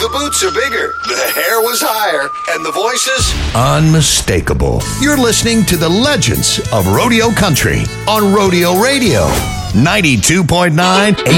The boots are bigger, the hair was higher, and the voices unmistakable. You're listening to the legends of Rodeo Country on Rodeo Radio 92.9